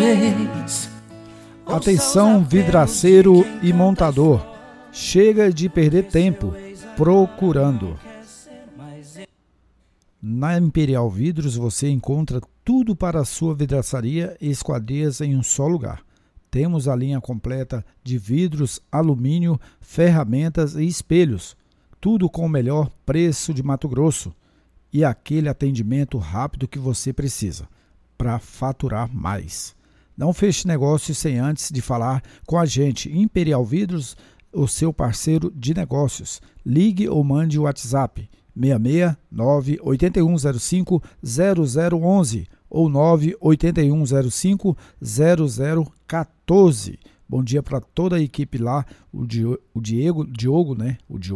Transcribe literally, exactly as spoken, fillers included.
vez. Atenção, vidraceiro e montador, chega de perder tempo procurando. Na Imperial Vidros você encontra tudo para a sua vidraçaria e esquadrias em um só lugar. Temos a linha completa de vidros, alumínio, ferramentas e espelhos. Tudo com o melhor preço de Mato Grosso e aquele atendimento rápido que você precisa para faturar mais. Não feche negócio sem antes de falar com a gente. Imperial Vidros, o seu parceiro de negócios. Ligue ou mande o WhatsApp seis seis nove oito um zero cinco zero zero um um ou nove oito um zero cinco zero zero um quatro. Bom dia para toda a equipe lá, o Diego, o Diogo, né? O Diogo.